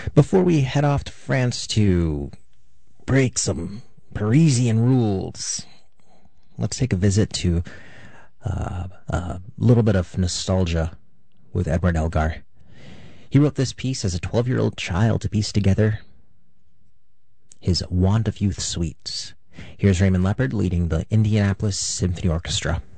Before we head off to France to break some Parisian rules, let's take a visit to a little bit of nostalgia with Edward Elgar. He wrote this piece as a 12-year-old child to piece together his Want of Youth suites. Here's Raymond Leppard leading the Indianapolis Symphony Orchestra.